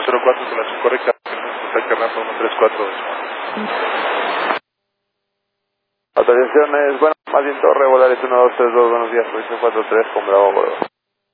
104, relación correcta. Contacta rampa 1342. Autorización es, bueno, más bien Torre, Volaris 1232, buenos días, posición 43 con Bravo, Bravo.